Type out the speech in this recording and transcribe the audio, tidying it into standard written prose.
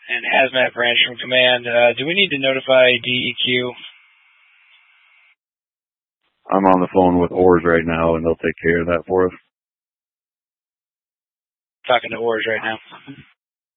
and Hazmat Branch from Command. Do we need to notify DEQ? I'm on the phone with ORS right now, and they'll take care of that for us. Talking to ORS right now.